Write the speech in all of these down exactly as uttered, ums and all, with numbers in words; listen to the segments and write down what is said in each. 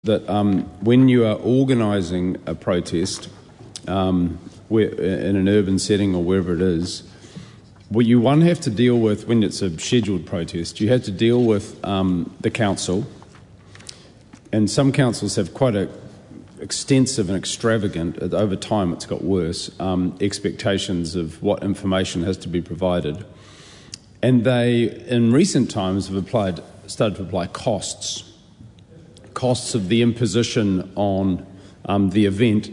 that um, when you are organising a protest um, where, in an urban setting or wherever it is, well, you one have to deal with, when it's a scheduled protest, you have to deal with um, the council, and some councils have quite a extensive and extravagant, over time it's got worse, um, expectations of what information has to be provided. And they, in recent times, have applied, started to apply costs. costs of the imposition on um, the event,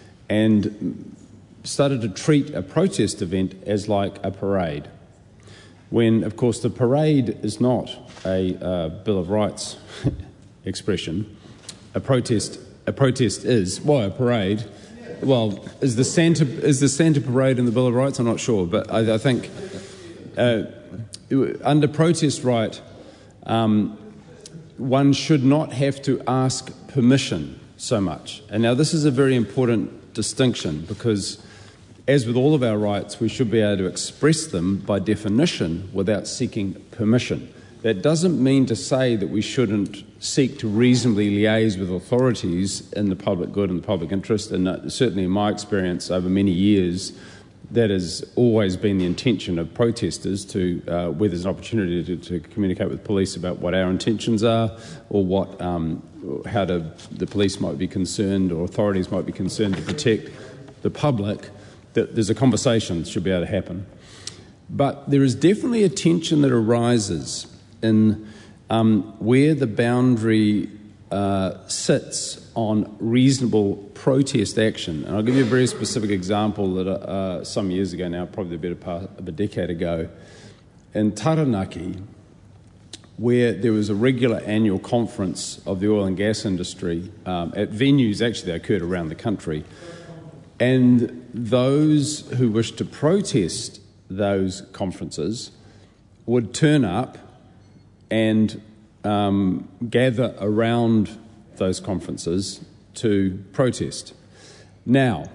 and started to treat a protest event as like a parade, when, of course, the parade is not a uh, Bill of Rights expression. A protest, a protest is, well, a parade. Well, is the Santa is the Santa parade in the Bill of Rights? I'm not sure, but I, I think uh, under protest right, um, one should not have to ask permission so much. And now this is a very important distinction, because as with all of our rights, we should be able to express them by definition without seeking permission. That doesn't mean to say that we shouldn't seek to reasonably liaise with authorities in the public good and the public interest, and uh, certainly in my experience over many years, that has always been the intention of protesters, to, uh, where there's an opportunity to, to communicate with police about what our intentions are, or what, um, how to, the police might be concerned, or authorities might be concerned to protect the public, that there's a conversation that should be able to happen. But there is definitely a tension that arises in um, where the boundary uh, sits on reasonable protest action. And I'll give you a very specific example that uh, some years ago now, probably the better part of a decade ago, in Taranaki, where there was a regular annual conference of the oil and gas industry um, at venues actually that occurred around the country. And those who wished to protest those conferences would turn up and um, gather around those conferences to protest. Now,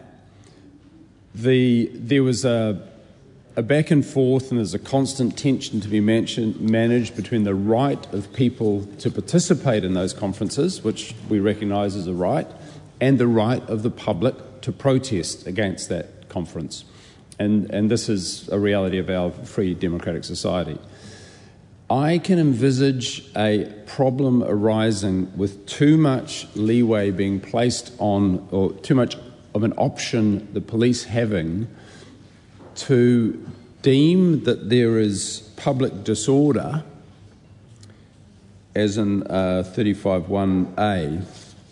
the, there was a, a back and forth, and there's a constant tension to be mentioned, managed between the right of people to participate in those conferences, which we recognise as a right, and the right of the public to protest against that conference. And, and this is a reality of our free democratic society. I can envisage a problem arising with too much leeway being placed on, or too much of an option the police having to deem that there is public disorder, as in uh, thirty-five one A,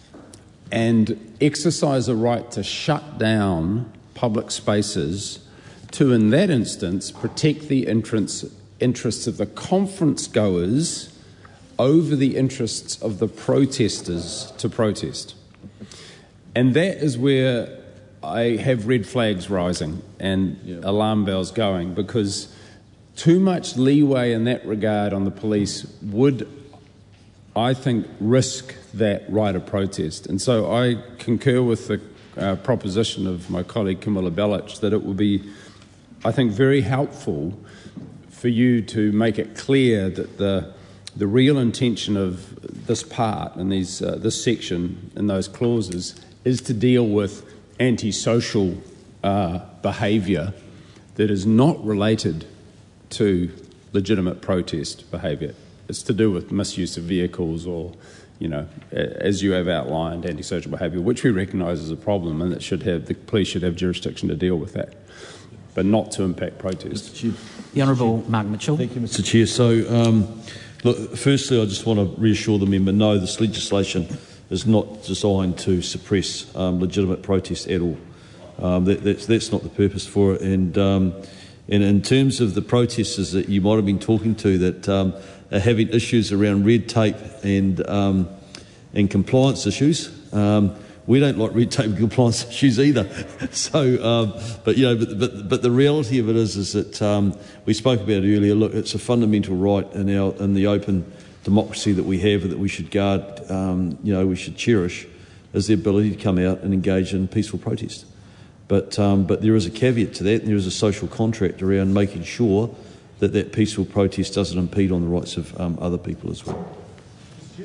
and exercise a right to shut down public spaces to, in that instance, protect the entrance interests of the conference goers over the interests of the protesters to protest. And that is where I have red flags rising and yeah. alarm bells going, because too much leeway in that regard on the police would, I think, risk that right of protest. And so I concur with the uh, proposition of my colleague Camilla Bellich that it would be, I think, very helpful for you to make it clear that the the real intention of this part and these uh, this section and those clauses is to deal with antisocial uh, behaviour that is not related to legitimate protest behaviour. It's to do with misuse of vehicles, or, you know, as you have outlined, antisocial behaviour, which we recognise as a problem, and that should have the police should have jurisdiction to deal with that, but not to impact protest. The Honourable Mark Mitchell. Thank you, Mister Chair. So, um, look, firstly, I just want to reassure the member, no, this legislation is not designed to suppress um, legitimate protest at all. Um, that, that's, that's not the purpose for it. And, um, and in terms of the protesters that you might have been talking to that um, are having issues around red tape and, um, and compliance issues, um, we don't like red tape and compliance issues either. So, um, but you know, but, but but the reality of it is, is that um, we spoke about it earlier. Look, it's a fundamental right in our in the open democracy that we have, that we should guard. Um, you know, we should cherish, is the ability to come out and engage in peaceful protest. But um, but there is a caveat to that, and there is a social contract around making sure that that peaceful protest doesn't impede on the rights of um, other people as well.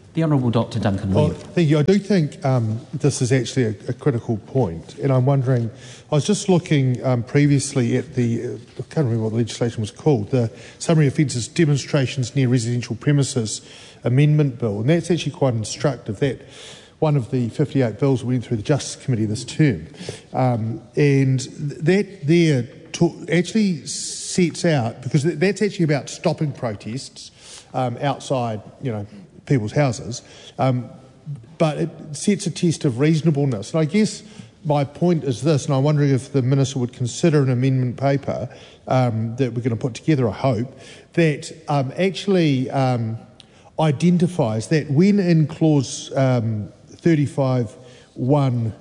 The Honourable Doctor Duncan Well, Weir. thank you. I do think um, this is actually a, a critical point, and I'm wondering, I was just looking um, previously at the, uh, I can't remember what the legislation was called, the Summary Offences Demonstrations Near Residential Premises Amendment Bill, and that's actually quite instructive. That one of the fifty-eight bills went through the Justice Committee this term, um, and that there to, actually sets out, because that's actually about stopping protests um, outside, you know, people's houses, um, but it sets a test of reasonableness. And I guess my point is this, and I'm wondering if the Minister would consider an amendment paper um, that we're going to put together, I hope, that um, actually um, identifies that when in clause um, thirty-five one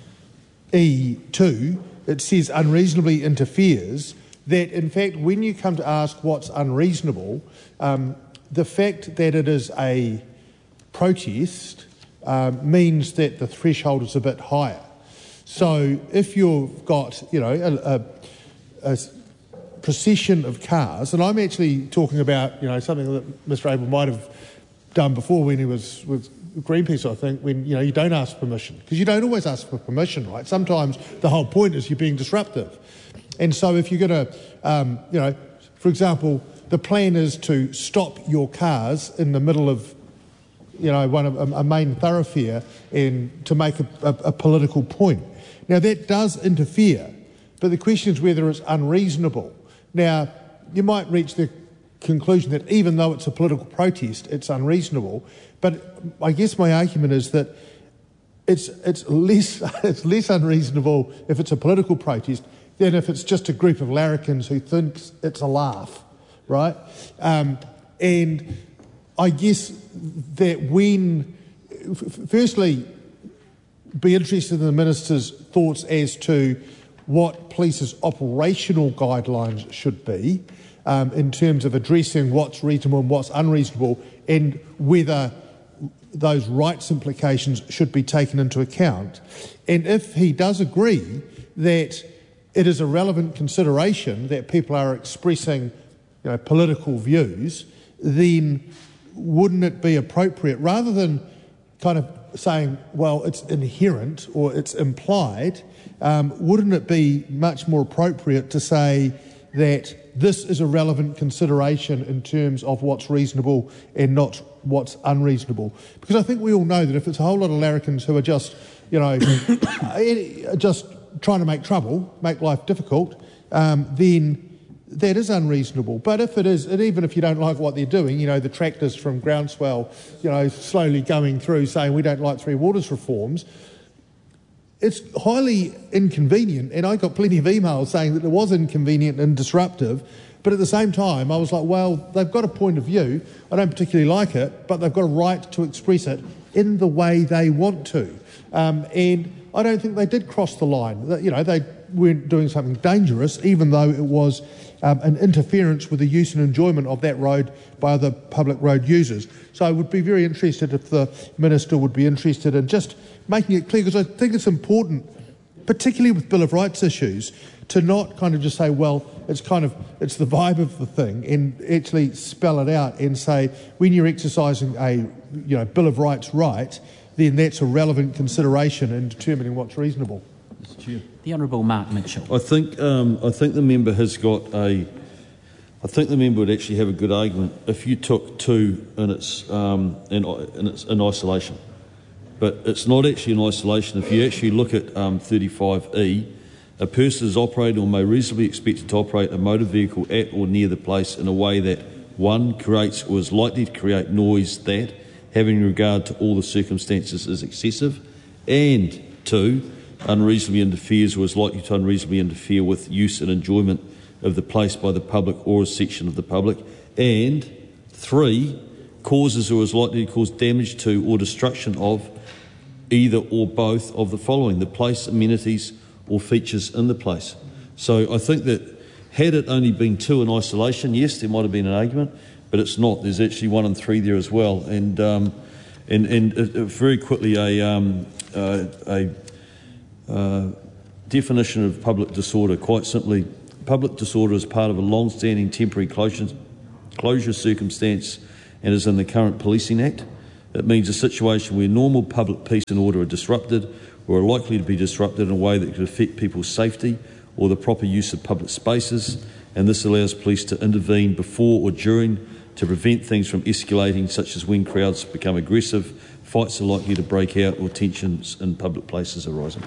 E two, it says unreasonably interferes, that in fact when you come to ask what's unreasonable, um, the fact that it is a protest um, means that the threshold is a bit higher. So if you've got, you know, a, a, a procession of cars, and I'm actually talking about, you know, something that Mister Abel might have done before when he was with Greenpeace, I think, when, you know, you don't ask permission, because you don't always ask for permission, right? Sometimes the whole point is you're being disruptive. And so if you're going to, um, you know, for example, the plan is to stop your cars in the middle of, you know, one of a, a main thoroughfare and to make a, a, a political point. Now, that does interfere, but the question is whether it's unreasonable. Now, you might reach the conclusion that even though it's a political protest, it's unreasonable, but I guess my argument is that it's, it's, less, it's less unreasonable if it's a political protest than if it's just a group of larrikins who thinks it's a laugh. Right? Um, and I guess that when, f- firstly, be interested in the Minister's thoughts as to what police's operational guidelines should be um, in terms of addressing what's reasonable and what's unreasonable, and whether those rights implications should be taken into account. And if he does agree that it is a relevant consideration that people are expressing, you know, political views, then wouldn't it be appropriate, rather than kind of saying, well, it's inherent or it's implied, um, wouldn't it be much more appropriate to say that this is a relevant consideration in terms of what's reasonable and not what's unreasonable? Because I think we all know that if it's a whole lot of larrikins who are just, you know, just trying to make trouble, make life difficult, um, then that is unreasonable. But if it is, and even if you don't like what they're doing, you know, the tractors from Groundswell, you know, slowly going through saying we don't like Three Waters reforms, it's highly inconvenient. And I got plenty of emails saying that it was inconvenient and disruptive. But at the same time, I was like, well, they've got a point of view. I don't particularly like it, but they've got a right to express it in the way they want to. Um, and I don't think they did cross the line. You know, they weren't doing something dangerous, even though it was um, an interference with the use and enjoyment of that road by other public road users. So I would be very interested if the Minister would be interested in just making it clear, because I think it's important, particularly with Bill of Rights issues, to not kind of just say, well, it's kind of, it's the vibe of the thing, and actually spell it out and say, when you're exercising a, you know, Bill of Rights right, then that's a relevant consideration in determining what's reasonable. Mister Chair. The Honourable Mark Mitchell. I think um, I think the member has got a. I think the member would actually have a good argument if you took two in its um, in, in its in isolation, but it's not actually in isolation. If you actually look at um, thirty-five E, a person is operating or may reasonably expected to operate a motor vehicle at or near the place in a way that one creates or is likely to create noise that, having regard to all the circumstances, is excessive, and two, unreasonably interferes or is likely to unreasonably interfere with use and enjoyment of the place by the public or a section of the public, and three, causes or is likely to cause damage to or destruction of either or both of the following: the place, amenities or features in the place. So I think that had it only been two in isolation, yes, there might have been an argument, but it's not. There's actually one and three there as well. And um, and, and uh, very quickly, a, um, uh, a uh, definition of public disorder. Quite simply, public disorder is part of a long-standing temporary closure, closure circumstance and is in the current Policing Act. It means a situation where normal public peace and order are disrupted or are likely to be disrupted in a way that could affect people's safety or the proper use of public spaces, and this allows police to intervene before or during to prevent things from escalating, such as when crowds become aggressive, fights are likely to break out, or tensions in public places are rising.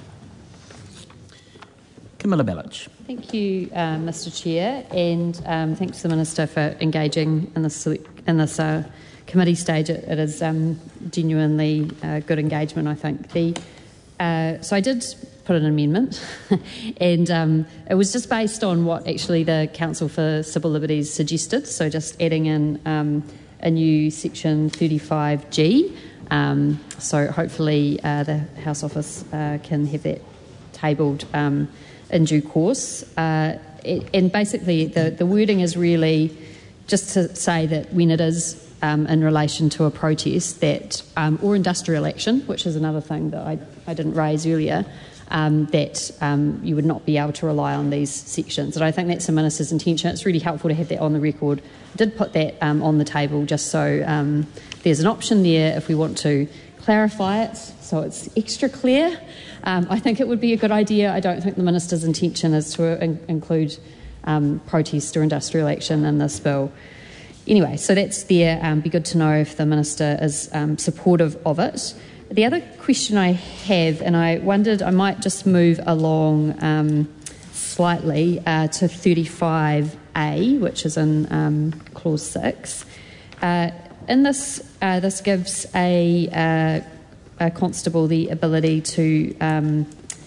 Camilla Bellich. Thank you, uh, Mister Chair, and um, thanks to the Minister for engaging in this, in this uh, committee stage. It, it is um, genuinely uh, good engagement, I think. The, uh, so I did put an amendment, and um, it was just based on what actually the Council for Civil Liberties suggested, so just adding in um, a new section thirty-five G. Um, so hopefully uh, the House Office uh, can have that tabled um, in due course. Uh, it, and basically the, the wording is really just to say that when it is um, in relation to a protest that um, or industrial action, which is another thing that I, I didn't raise earlier, um, that um, you would not be able to rely on these sections. And I think that's the Minister's intention. It's really helpful to have that on the record. I did put that um, on the table just so um, there's an option there if we want to clarify it so it's extra clear. Um, I think it would be a good idea. I don't think the Minister's intention is to in- include um, protest or industrial action in this bill. Anyway, so that's there. Um, be good to know if the Minister is um, supportive of it. The other question I have, and I wondered I might just move along um, slightly uh, to thirty-five A, which is in um, clause six. Uh, in this, uh, this gives a, uh, a constable the ability to um,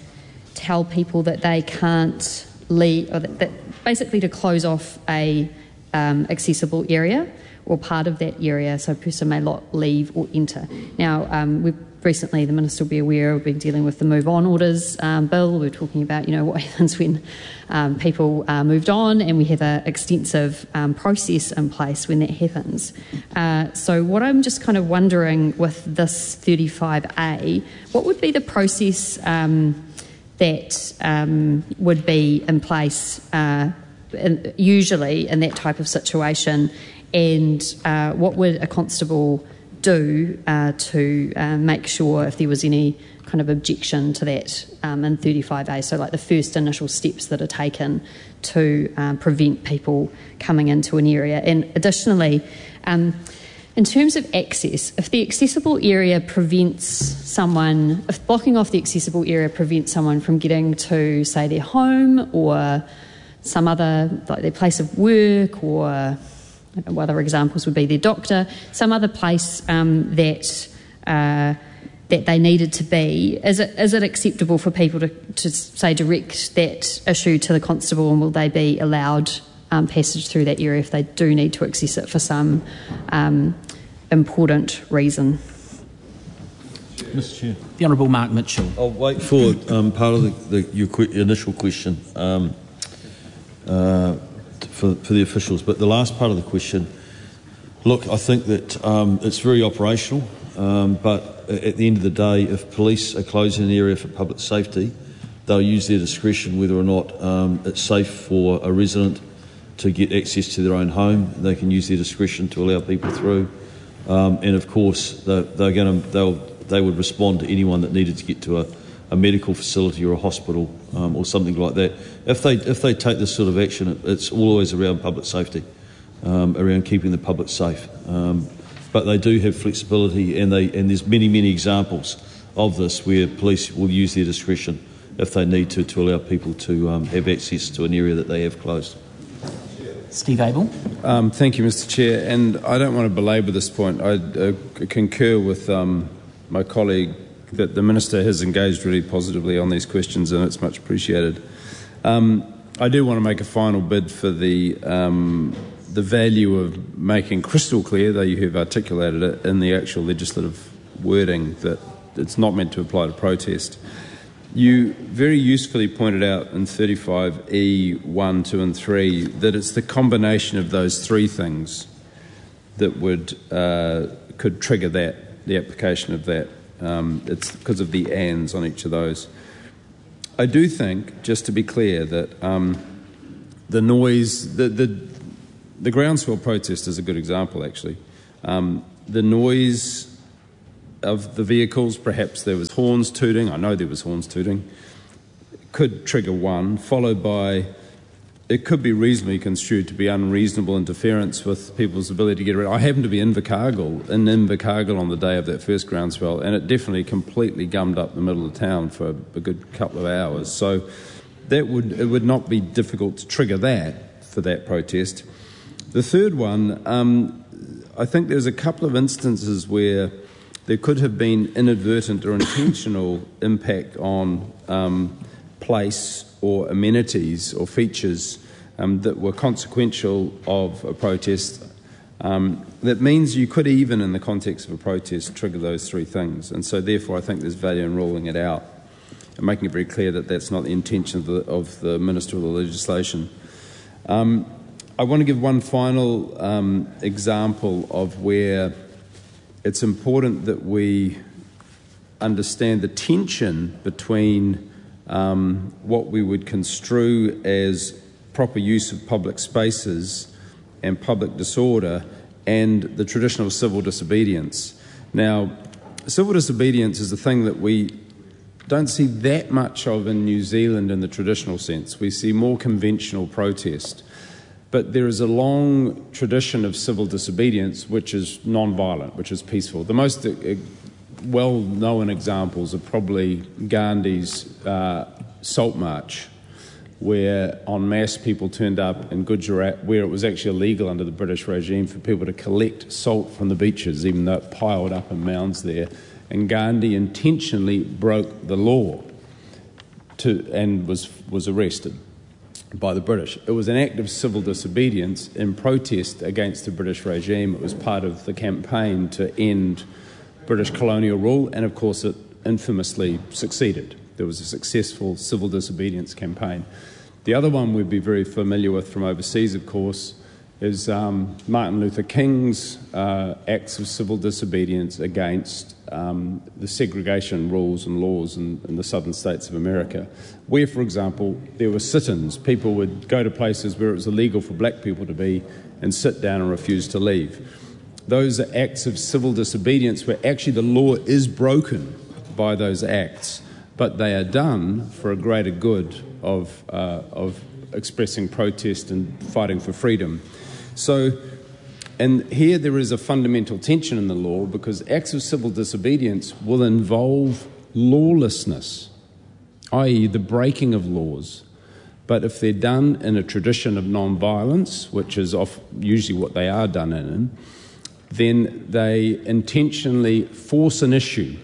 tell people that they can't leave, or that, that basically to close off a um, accessible area or part of that area, so a person may not leave or enter. Now, um, we've recently, the Minister will be aware, we've been dealing with the Move On Orders um, bill. We're talking about, you know, what happens when um, people are moved on, and we have an extensive um, process in place when that happens. Uh, so what I'm just kind of wondering with this thirty-five A, what would be the process um, that um, would be in place uh, in, usually in that type of situation, and uh, what would a constable do uh, to uh, make sure if there was any kind of objection to that um, in thirty-five A, so like the first initial steps that are taken to um, prevent people coming into an area. And additionally, um, in terms of access, if the accessible area prevents someone, if blocking off the accessible area prevents someone from getting to, say, their home or some other, like their place of work, or other examples would be their doctor, some other place um, that uh, that they needed to be. Is it is it acceptable for people to, to say direct that issue to the constable, and will they be allowed um, passage through that area if they do need to access it for some um, important reason? Mister Chair. The Honourable Mark Mitchell. I'll wait for um, part of the, the, your qu- initial question. Um, uh, For, for the officials, but the last part of the question, look, I think that um, it's very operational, um, but at the end of the day, if police are closing an area for public safety, they'll use their discretion whether or not um, it's safe for a resident to get access to their own home. They can use their discretion to allow people through, um, and of course, they're, they're going to they'll they would respond to anyone that needed to get to a, a medical facility or a hospital um, or something like that. If they if they take this sort of action, it, it's always around public safety, um, around keeping the public safe. Um, but they do have flexibility, and they and there's many many examples of this where police will use their discretion if they need to to allow people to um, have access to an area that they have closed. Steve Abel. Um, thank you, Mister Chair. And I don't want to belabour this point. I uh, concur with um, my colleague that the Minister has engaged really positively on these questions, and it's much appreciated. Um, I do want to make a final bid for the um, the value of making crystal clear, though you have articulated it in the actual legislative wording, that it's not meant to apply to protest. You very usefully pointed out in thirty-five E one, two and three that it's the combination of those three things that would uh, could trigger that, the application of that. Um, it's because of the ands on each of those. I do think, just to be clear, that um, the noise, the, the the groundswell protest is a good example, actually. Um, the noise of the vehicles. Perhaps there was horns tooting. I know there was horns tooting. It could trigger one, followed by, it could be reasonably construed to be unreasonable interference with people's ability to get around. I happened to be in Invercargill, in Invercargill on the day of that first groundswell, and it definitely completely gummed up the middle of town for a good couple of hours. So that would it would not be difficult to trigger that for that protest. The third one, um, I think there's a couple of instances where there could have been inadvertent or intentional impact on um, place or amenities or features um, that were consequential of a protest. Um, that means you could even, in the context of a protest, trigger those three things. And so therefore I think there's value in ruling it out and making it very clear that that's not the intention of the, of the Minister or the legislation. Um, I want to give one final um, example of where it's important that we understand the tension between um, what we would construe as proper use of public spaces and public disorder and the traditional civil disobedience. Now, civil disobedience is a thing that we don't see that much of in New Zealand in the traditional sense. We see more conventional protest. But there is a long tradition of civil disobedience which is non-violent, which is peaceful. The most uh, well-known examples are probably Gandhi's uh, Salt March, where en masse people turned up in Gujarat, where it was actually illegal under the British regime for people to collect salt from the beaches, even though it piled up in mounds there. And Gandhi intentionally broke the law to, and was, was arrested by the British. It was an act of civil disobedience in protest against the British regime. It was part of the campaign to end British colonial rule, and of course it infamously succeeded. There was a successful civil disobedience campaign. The other one we'd be very familiar with from overseas, of course, is um, Martin Luther King's uh, acts of civil disobedience against um, the segregation rules and laws in, in the southern states of America, where, for example, there were sit-ins. People would go to places where it was illegal for black people to be and sit down and refuse to leave. Those are acts of civil disobedience where actually the law is broken by those acts, but they are done for a greater good of, uh, of expressing protest and fighting for freedom. So, and here there is a fundamental tension in the law because acts of civil disobedience will involve lawlessness, that is the breaking of laws. But if they're done in a tradition of non-violence, which is off, usually what they are done in, then they intentionally force an issue.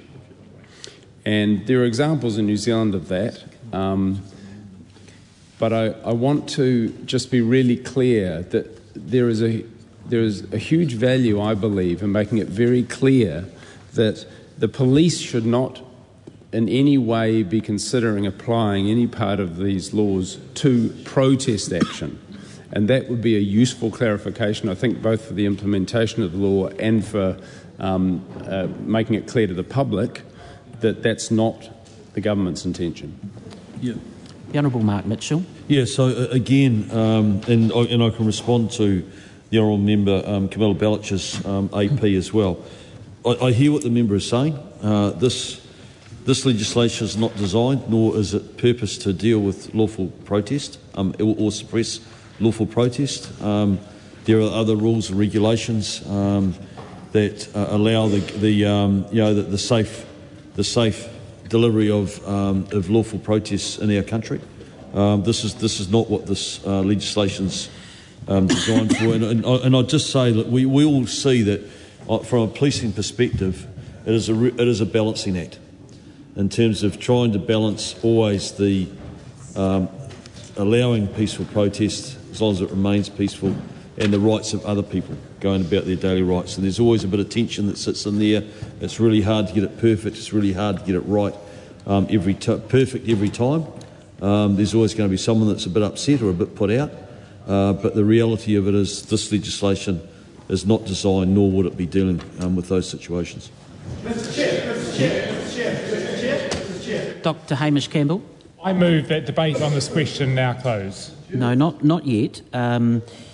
And there are examples in New Zealand of that. Um, but I, I want to just be really clear that there is a there is a huge value, I believe, in making it very clear that the police should not in any way be considering applying any part of these laws to protest action. And that would be a useful clarification, I think, both for the implementation of the law and for um, uh, making it clear to the public that that's not the government's intention. Yeah. The Honourable Mark Mitchell. Yeah, so uh, again, um, and, I, and I can respond to the Honourable Member um, Camilla Bellich's um, A P as well. I, I hear what the member is saying. Uh, this this legislation is not designed, nor is it purposed to deal with lawful protest um, or, or suppress lawful protest. Um, there are other rules and regulations um, that uh, allow the, the um, you know the, the safe the safe delivery of um, of lawful protests in our country. Um, this is this is not what this uh, legislation's um, designed for. And, and, and I'd just say that we, we all see that uh, from a policing perspective, it is a re- it is a balancing act in terms of trying to balance always the um, allowing peaceful protest as long as it remains peaceful, and the rights of other people going about their daily rights. And there's always a bit of tension that sits in there. It's really hard to get it perfect. It's really hard to get it right um, every t- perfect every time. Um, there's always going to be someone that's a bit upset or a bit put out. Uh, but the reality of it is this legislation is not designed, nor would it be dealing um, with those situations. Mister Chair, Mister Chair, Mister Chair, Mister Chair, Mister Chair. Doctor Hamish Campbell. I move that debate on this question now close. No, not not yet. Um,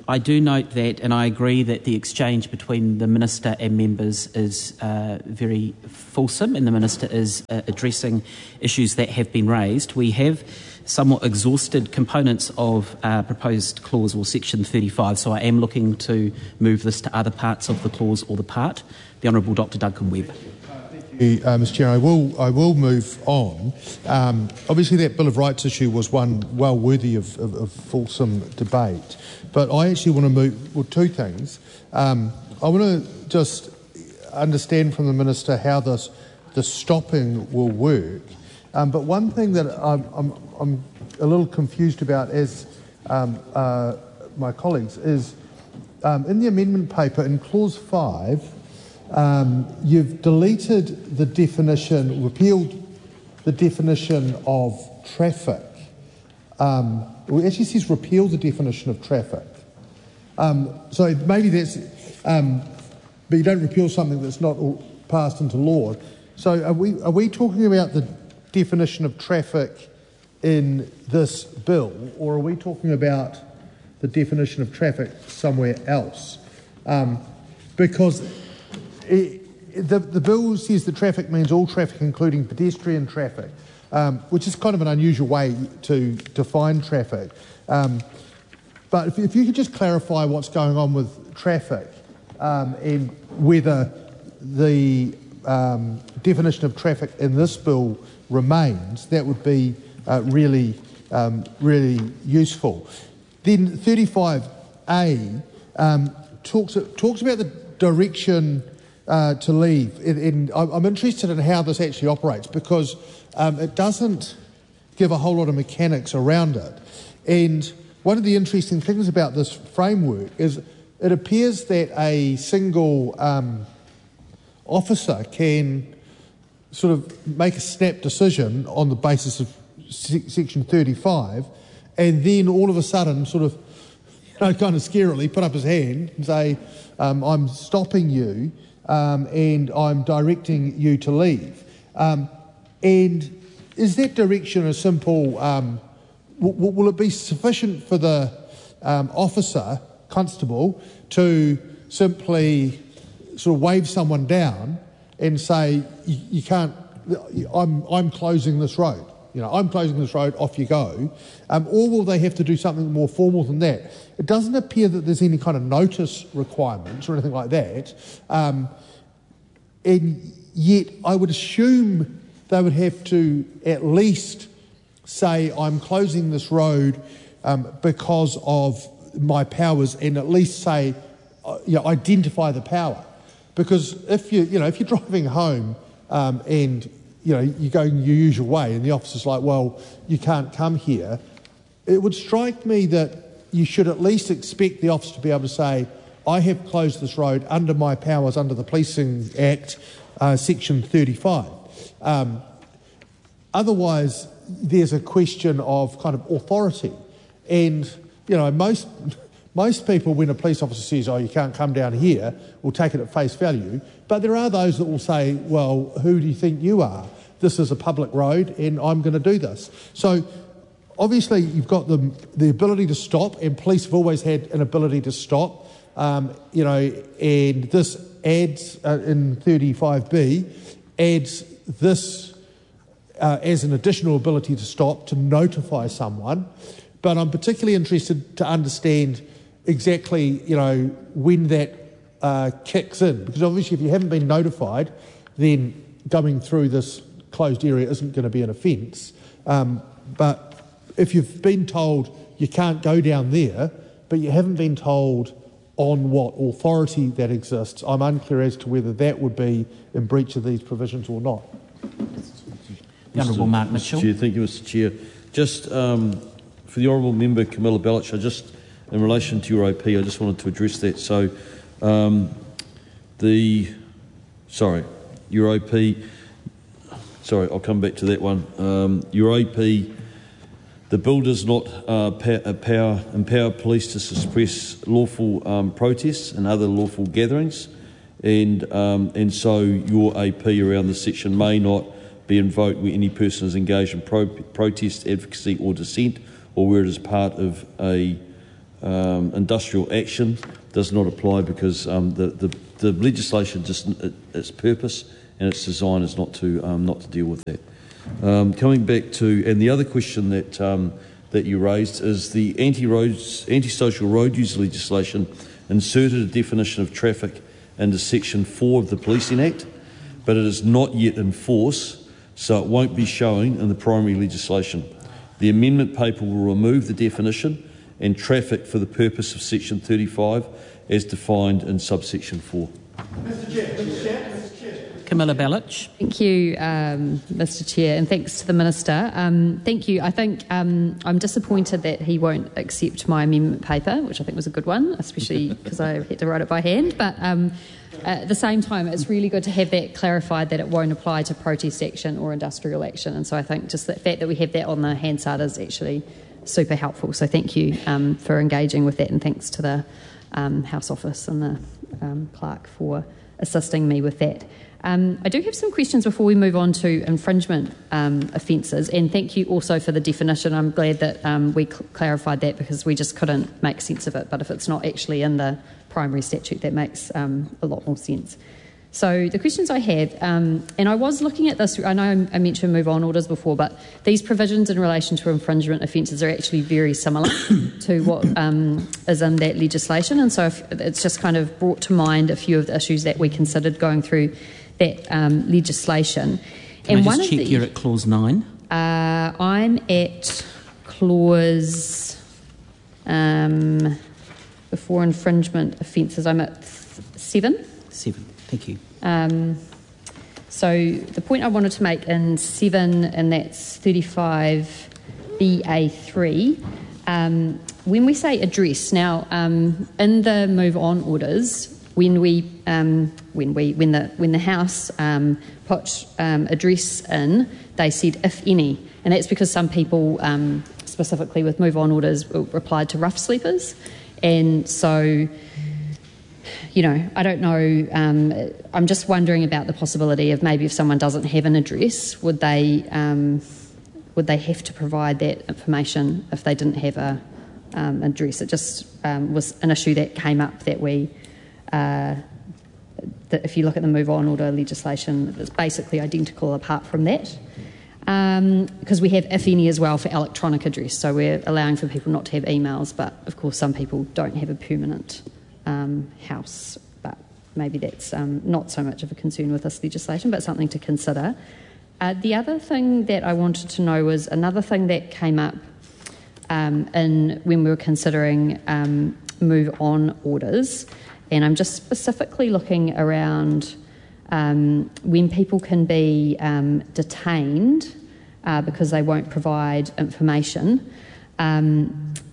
I do note that, and I agree that the exchange between the Minister and members is uh, very fulsome, and the Minister is uh, addressing issues that have been raised. We have somewhat exhausted components of uh, proposed clause or section thirty-five, so I am looking to move this to other parts of the clause or the part. The Honourable Doctor Duncan Webb. Uh, Mister Chair, I will, I will move on. Um, obviously, that Bill of Rights issue was one well worthy of, of, of fulsome debate. But I actually want to move, well, two things. Um, I want to just understand from the Minister how this, the stopping will work. Um, but one thing that I'm, I'm, I'm a little confused about, as um, uh, my colleagues, is um, in the amendment paper, in clause five, Um, you've deleted the definition, repealed the definition of traffic. Um, well, it actually says repeal the definition of traffic. Um, so maybe that's, um, but you don't repeal something that's not passed into law. So are we, are we talking about the definition of traffic in this bill, or are we talking about the definition of traffic somewhere else? Um, because It, the, the bill says that traffic means all traffic, including pedestrian traffic, um, which is kind of an unusual way to define traffic. Um, but if, if you could just clarify what's going on with traffic um, and whether the um, definition of traffic in this bill remains, that would be uh, really, um, really useful. Then thirty-five A um, talks, talks about the direction Uh, to leave. And, and I'm interested in how this actually operates, because um, it doesn't give a whole lot of mechanics around it. And one of the interesting things about this framework is it appears that a single um, officer can sort of make a snap decision on the basis of se- section thirty-five, and then all of a sudden sort of, you know, kind of scarily put up his hand and say, um, I'm stopping you, Um, and I'm directing you to leave. Um, and is that direction a simple, um, w- will it be sufficient for the um, officer, constable, to simply sort of wave someone down and say, you, you can't, I'm, I'm closing this road. You know, I'm closing this road, off you go. Um, or will they have to do something more formal than that? It doesn't appear that there's any kind of notice requirements or anything like that. Um, and yet I would assume they would have to at least say, I'm closing this road um, because of my powers, and at least say, uh, you know, identify the power. Because if you, you know, if you're driving home um, and you know, you're going your usual way and the officer's like, well, you can't come here, it would strike me that you should at least expect the officer to be able to say, I have closed this road under my powers under the Policing Act, uh, section thirty-five. Um, otherwise, there's a question of kind of authority. And, you know, most most people, when a police officer says, oh, you can't come down here, will take it at face value. But there are those that will say, well, who do you think you are? This is a public road and I'm going to do this. So obviously you've got the, the ability to stop, and police have always had an ability to stop, um, you know, and this adds, uh, in thirty-five B, adds this uh, as an additional ability to stop, to notify someone. But I'm particularly interested to understand exactly, you know, when that uh, kicks in, because obviously if you haven't been notified, then going through this closed area isn't going to be an offence. Um, but if you've been told you can't go down there, but you haven't been told on what authority that exists, I'm unclear as to whether that would be in breach of these provisions or not. The Honourable Mark Mitchell. Chair, thank you, Mister Chair. Just um, for the Honourable Member Camilla Bellich, I just, in relation to your O P, I just wanted to address that. So, um, the, sorry, your O P, sorry, I'll come back to that one. Um, your O P, the bill does not uh, pa- power, empower police to suppress lawful um, protests and other lawful gatherings, and um, and so your O P around the section may not be invoked where any person is engaged in pro- protest, advocacy or dissent, or where it is part of a um, industrial action does not apply because um, the, the, the legislation, just it, its purpose and its design is not to um, not to deal with that. Um, coming back to, and the other question that um, that you raised is the anti-roads, anti-social road use legislation inserted a definition of traffic into Section four of the Policing Act, but it is not yet in force, so it won't be showing in the primary legislation. The amendment paper will remove the definition and traffic for the purpose of Section thirty-five as defined in subsection four. Mister Chair, Mister Chair, Mister Chair. Camilla Bellich. Thank you, um, Mister Chair, and thanks to the Minister. Um, thank you. I think um, I'm disappointed that he won't accept my amendment paper, which I think was a good one, especially because I had to write it by hand. But um, at the same time, it's really good to have that clarified that it won't apply to protest action or industrial action. And so I think just the fact that we have that on the Hansard is actually super helpful. So thank you um, for engaging with that, and thanks to the um, House Office and the um, clerk for assisting me with that. Um, I do have some questions before we move on to infringement um, offences, and thank you also for the definition. I'm glad that um, we cl- clarified that because we just couldn't make sense of it, but if it's not actually in the primary statute, that makes um, a lot more sense. So the questions I have, um, and I was looking at this, I know I mentioned move-on orders before, but these provisions in relation to infringement offences are actually very similar to what um, is in that legislation, and so if it's just kind of brought to mind a few of the issues that we considered going through that um, legislation. Can and I just one check of the, you're at clause nine? Uh, I'm at clause um, before infringement offences. I'm at th- seven. Seven. Thank you. Um, so the point I wanted to make in seven, and that's thirty-five B A three. Um, when we say address, now um, in the move on orders, when we um, when we when the when the House um, put um, address in, they said if any, and that's because some people um, specifically with move on orders replied to rough sleepers, and so. You know, I don't know, um, I'm just wondering about the possibility of maybe if someone doesn't have an address, would they um, would they have to provide that information if they didn't have a um, address? It just um, was an issue that came up that we, uh, that if you look at the move on order legislation, it's basically identical apart from that. Um, because we have if any as well for electronic address, so we're allowing for people not to have emails, but of course some people don't have a permanent Um, house, but maybe that's um, not so much of a concern with this legislation, but something to consider. Uh, the other thing that I wanted to know was another thing that came up um, in when we were considering um, move-on orders, and I'm just specifically looking around um, when people can be um, detained uh, because they won't provide information. Um,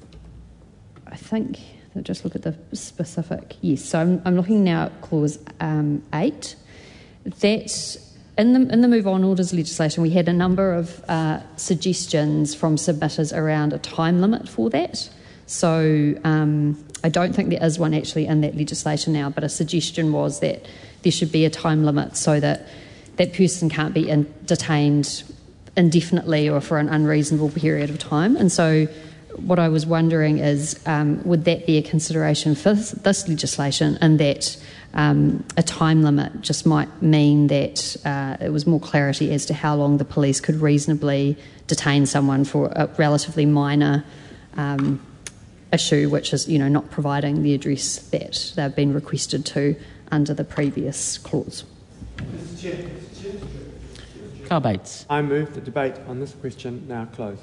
I think... Just look at the specific. Yes, so I'm, I'm looking now at clause um, eight. That in the in the move on orders legislation, we had a number of uh, suggestions from submitters around a time limit for that. So um, I don't think there is one actually in that legislation now, but a suggestion was that there should be a time limit so that that person can't be in, detained indefinitely or for an unreasonable period of time. And so what I was wondering is, um, would that be a consideration for this, this legislation, and that um, a time limit just might mean that uh, it was more clarity as to how long the police could reasonably detain someone for a relatively minor um, issue, which is, you know, not providing the address that they've been requested to under the previous clause. Mister Chair, Mister Chair. Carl Bates. I move the debate on this question now close.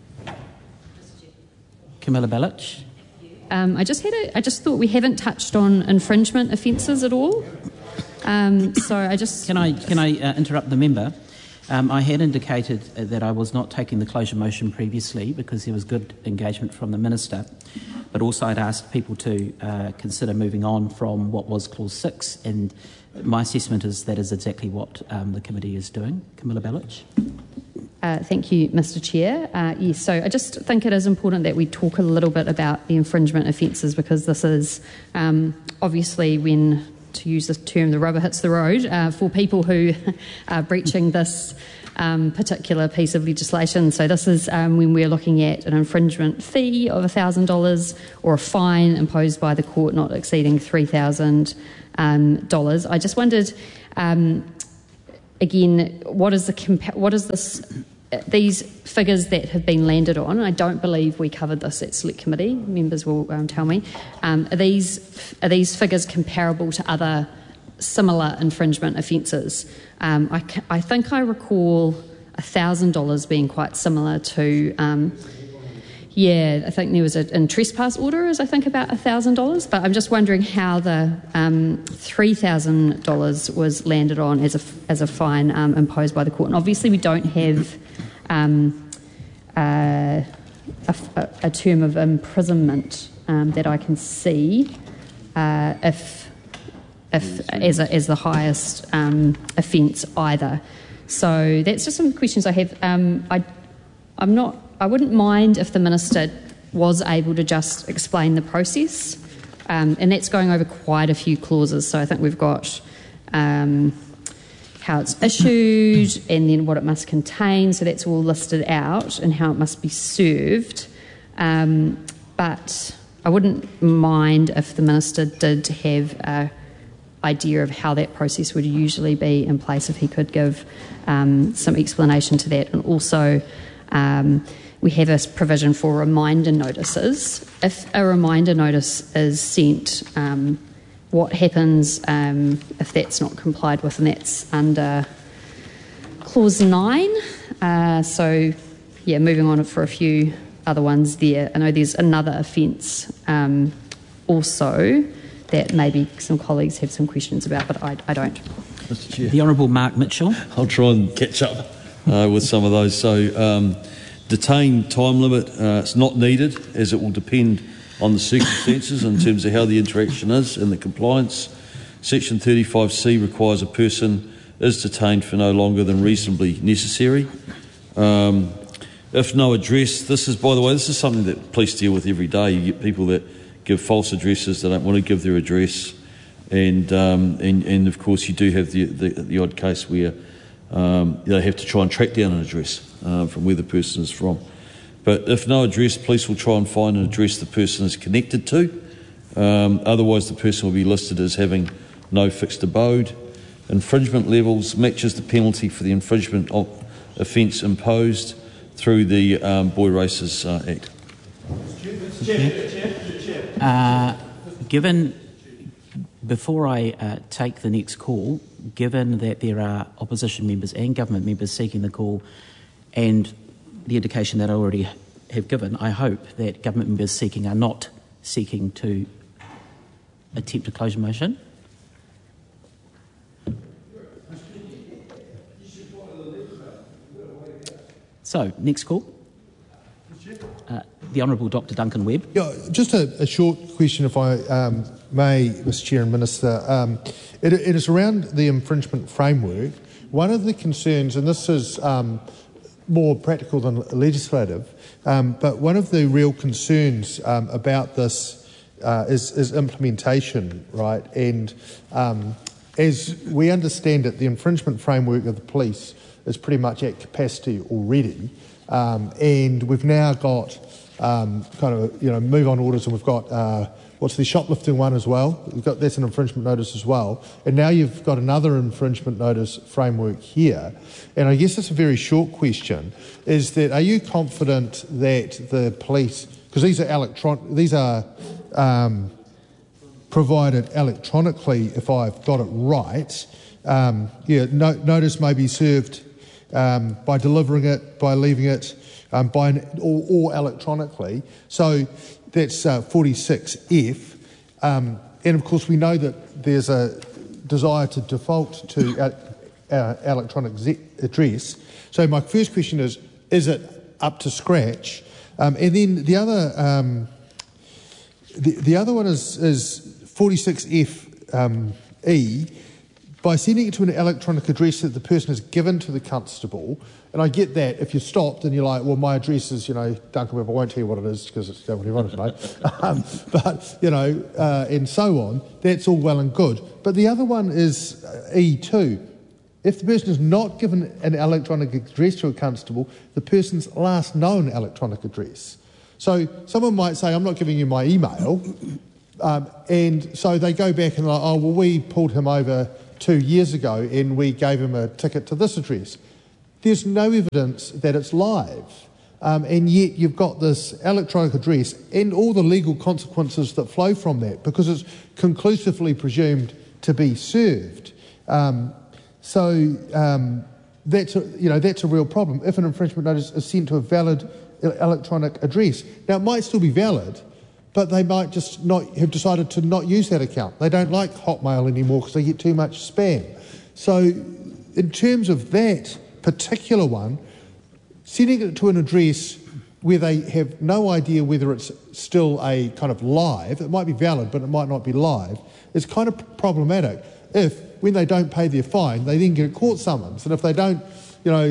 Camilla Bellich. Um, I just had a, I just thought we haven't touched on infringement offences at all. Um, so I just Can I can I uh, interrupt the member? Um, I had indicated that I was not taking the closure motion previously because there was good engagement from the Minister, but also I'd asked people to uh, consider moving on from what was clause six, and my assessment is that is exactly what um, the committee is doing. Camilla Bellich. Uh, thank you, Mister Chair. Uh, yes, so I just think it is important that we talk a little bit about the infringement offences, because this is um, obviously when, to use the term, the rubber hits the road uh, for people who are breaching this um, particular piece of legislation. So this is um, when we're looking at an infringement fee of one thousand dollars or a fine imposed by the court not exceeding three thousand dollars. Um, I just wondered, um, again, what is the compa- what is this? These figures that have been landed on, I don't believe we covered this at Select Committee, members will um, tell me, um, are, these, are these figures comparable to other similar infringement offences? Um, I, I think I recall one thousand dollars being quite similar to, um, yeah, I think there was a in trespass order is I think about one thousand dollars, but I'm just wondering how the um, three thousand dollars was landed on as a, as a fine um, imposed by the court. And obviously we don't have Um, uh, a, a term of imprisonment um, that I can see uh, if, if as, a, as the highest um, offence either. So that's just some questions I have. Um, I, I'm not. I wouldn't mind if the minister was able to just explain the process, um, and that's going over quite a few clauses. So I think we've got. Um, how it's issued and then what it must contain, so that's all listed out, and how it must be served. Um, but I wouldn't mind if the minister did have an idea of how that process would usually be in place, if he could give um, some explanation to that. And also um, we have a provision for reminder notices. If a reminder notice is sent, um, what happens um, if that's not complied with, and that's under clause nine. Uh, so, yeah, moving on for a few other ones there. I know there's another offence um, also that maybe some colleagues have some questions about, but I, I don't. Mister Chair. The Honourable Mark Mitchell. I'll try and catch up uh, with some of those. So, um, detain time limit, uh, it's not needed, as it will depend on the circumstances in terms of how the interaction is and the compliance. Section thirty-five C requires a person is detained for no longer than reasonably necessary. Um, if no address, this is, by the way, this is something that police deal with every day. You get people that give false addresses, they don't want to give their address, and um, and, and of course you do have the, the, the odd case where um, they have to try and track down an address uh, from where the person is from. But if no address, police will try and find an address the person is connected to. Um, otherwise, the person will be listed as having no fixed abode. Infringement levels matches the penalty for the infringement of offence imposed through the um, Boy Racers uh, Act. Uh, given, before I uh, take the next call, given that there are opposition members and government members seeking the call, and the indication that I already have given, I hope that government members seeking are not seeking to attempt a closure motion. So, next call. Uh, the Honourable Doctor Duncan Webb. Yeah, just a, a short question, if I um, may, Mister Chair and Minister. Um, it, it is around the infringement framework. One of the concerns, and this is um, more practical than legislative, um, but one of the real concerns um, about this uh, is, is implementation, right? And um, as we understand it, the infringement framework of the police is pretty much at capacity already, um, and we've now got um, kind of, you know, move on orders, and we've got uh, what's the shoplifting one as well. We've got, that's an infringement notice as well. And now you've got another infringement notice framework here. And I guess it's a very short question, is that are you confident that the police, because these are electron, these are um, provided electronically, if I've got it right, um, yeah, no, notice may be served um, by delivering it, by leaving it, um, by an, or, or electronically. So that's uh, forty-six F, um, and of course we know that there's a desire to default to uh, uh, electronic z- address. So my first question is, is it up to scratch? Um, and then the other, um, the, the other one is, is forty-six F um, E, by sending it to an electronic address that the person has given to the constable. And I get that if you're stopped and you're like, well, my address is, you know, Duncan Webb, I won't tell you what it is because it's nobody wanted to know. um, but, you know, uh, and so on, that's all well and good. But the other one is E two. If the person is not given an electronic address to a constable, the person's last known electronic address. So someone might say, I'm not giving you my email, um, and so they go back and like, oh, well, we pulled him over two years ago and we gave him a ticket to this address. There's no evidence that it's live, um, and yet you've got this electronic address and all the legal consequences that flow from that because it's conclusively presumed to be served. Um, So um, that's a, you know that's a real problem. If an infringement notice is sent to a valid electronic address, now it might still be valid, but they might just not have decided to not use that account. They don't like Hotmail anymore because they get too much spam. So, in terms of that particular one, sending it to an address where they have no idea whether it's still a kind of live, it might be valid, but it might not be live, is kind of problematic. If when they don't pay their fine, they then get a court summons. And if they don't, you know,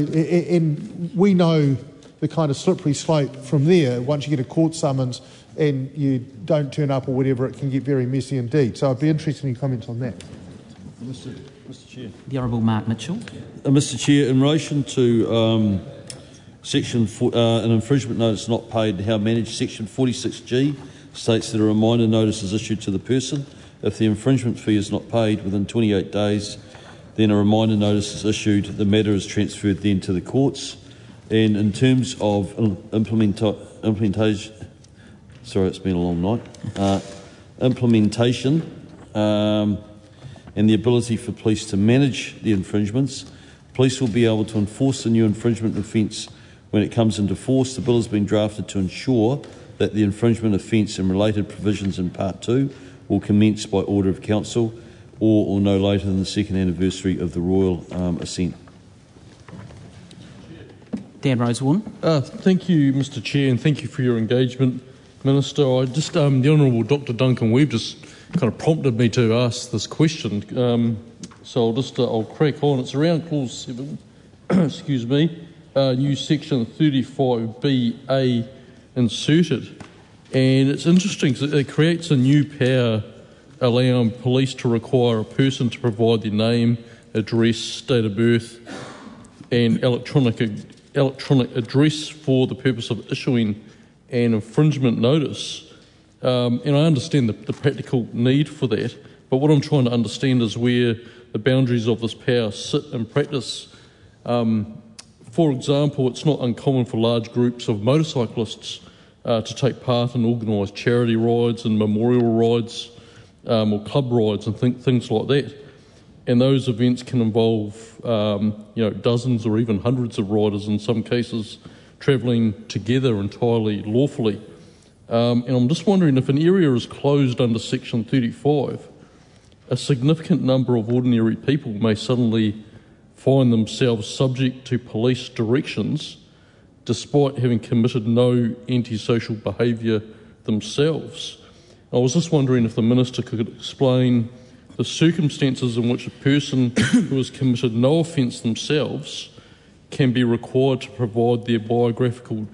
and we know the kind of slippery slope from there, once you get a court summons and you don't turn up or whatever, it can get very messy indeed. So I'd be interested in your comments on that. Mister Mister Chair. The Honourable Mark Mitchell. Uh, Mister Chair, in relation to um, section four, uh, an infringement notice not paid and how managed, section forty-six G states that a reminder notice is issued to the person. If the infringement fee is not paid within twenty-eight days, then a reminder notice is issued. The matter is transferred then to the courts. And in terms of implementa- implementation, sorry, it's been a long night, uh, implementation um, and the ability for police to manage the infringements, police will be able to enforce the new infringement offence when it comes into force. The bill has been drafted to ensure that the infringement offence and related provisions in Part two will commence by order of Council or, or no later than the second anniversary of the Royal um, Assent. Dan Rosewarne. Uh, thank you, Mister Chair, and thank you for your engagement, Minister. I just um, the Honourable Doctor Duncan Webb just kind of prompted me to ask this question, um, so I'll just uh, I'll crack on. It's around clause seven. excuse me. Uh, new section thirty-five B A inserted, and it's interesting because it creates a new power allowing police to require a person to provide their name, address, date of birth, and electronic electronic address for the purpose of issuing an infringement notice. Um, and I understand the, the practical need for that, but what I'm trying to understand is where the boundaries of this power sit in practice. Um, for example, it's not uncommon for large groups of motorcyclists uh, to take part in organised charity rides and memorial rides um, or club rides and th- things like that. And those events can involve, um, you know, dozens or even hundreds of riders in some cases travelling together entirely lawfully. Um, and I'm just wondering if an area is closed under Section thirty-five, a significant number of ordinary people may suddenly find themselves subject to police directions despite having committed no antisocial behaviour themselves. I was just wondering if the Minister could explain the circumstances in which a person who has committed no offence themselves can be required to provide their biographical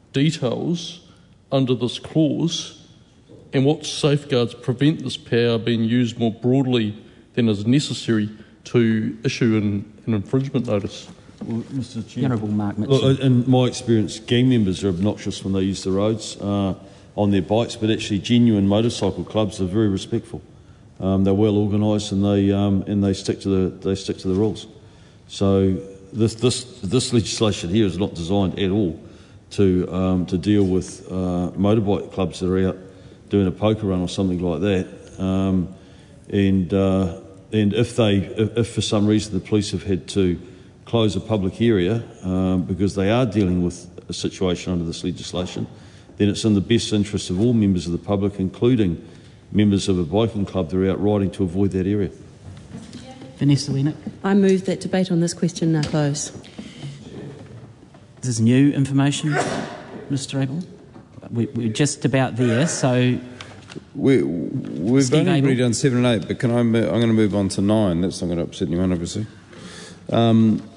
details under this clause, and what safeguards prevent this power being used more broadly than is necessary to issue an, an infringement notice. Well, Mister Chair. The Honourable Mark Mitchell. Look, in my experience, gang members are obnoxious when they use the roads uh, on their bikes, but actually genuine motorcycle clubs are very respectful. Um, they're well organised and they um, and they stick to the they stick to the rules. So this this this legislation here is not designed at all to um, to deal with uh, motorbike clubs that are out doing a poker run or something like that. Um, and uh, and if they if, if for some reason the police have had to close a public area um, because they are dealing with a situation under this legislation, then it's in the best interest of all members of the public, including members of a biking club that are out riding, to avoid that area. Vanessa Weenack. I move that debate on this question now close. This is new information, Mister Abel. We, we're just about there, so... We, we've Steve only Abel. agreed on seven and eight, but can I, I'm going to move on to nine. That's not going to upset anyone, obviously. Um,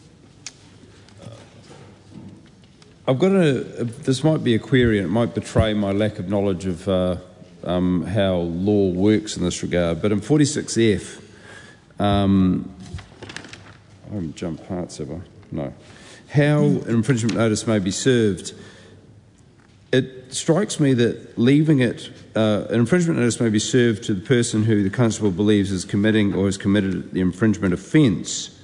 I've got a, a... This might be a query, and it might betray my lack of knowledge of uh, um, how law works in this regard, but in forty-six F, um, I haven't jumped parts, have I? No. How an infringement notice may be served. It strikes me that leaving it, uh, an infringement notice may be served to the person who the constable believes is committing or has committed the infringement offence.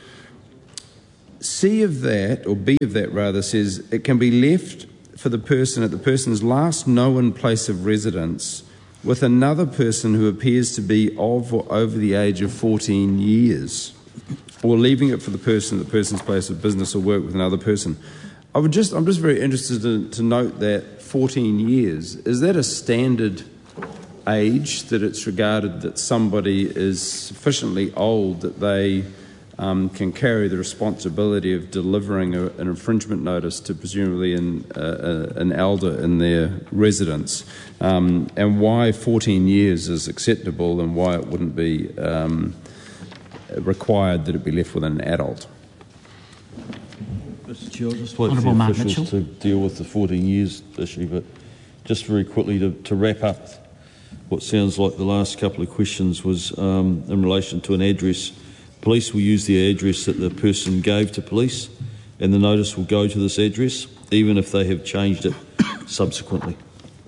C of that, or B of that rather, says it can be left for the person at the person's last known place of residence with another person who appears to be of or over the age of fourteen years, or leaving it for the person at the person's place of business or work with another person. I would just, I'm just very interested to, to note that fourteen years, is that a standard age that it's regarded that somebody is sufficiently old that they um, can carry the responsibility of delivering a, an infringement notice to presumably an, uh, an elder in their residence, um, and why fourteen years is acceptable and why it wouldn't be um, required that it be left with an adult? Mister Chair, I'll just wait Honourable for the Mark officials Mitchell. to deal with the fourteen years issue, but just very quickly to, to wrap up what sounds like the last couple of questions was um, in relation to an address. Police will use the address that the person gave to police, and the notice will go to this address, even if they have changed it subsequently.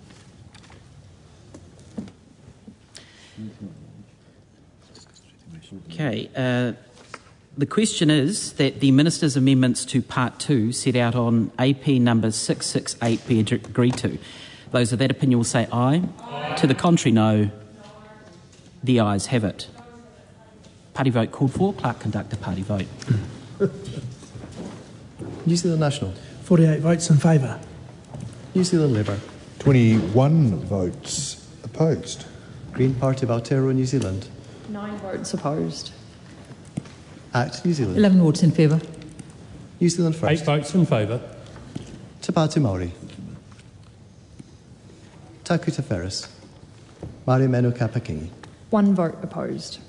Okay. Uh, the question is that the Minister's amendments to Part two set out on A P number six six eight be agreed to. Those of that opinion will say aye. Aye. To the contrary, no. The ayes have it. Party vote called for. Clerk, conduct a party vote. New Zealand National. forty-eight votes in favour. New Zealand Labour. twenty-one votes opposed. Green Party of Aotearoa New Zealand. Nine votes opposed. Act New Zealand. eleven votes in favour. New Zealand First. Eight votes in favour. Te Pāti Māori. Takuta Ferris. Mario Menu Kapakingi. One vote opposed.